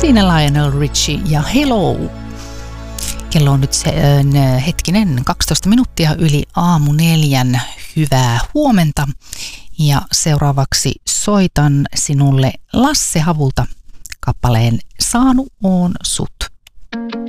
Siinä Lionel Richie ja Hello. Kello on nyt hetkinen 12 minuuttia yli aamu 4. Hyvää huomenta. Ja seuraavaksi soitan sinulle Lasse Havulta kappaleen Saanu oon sut.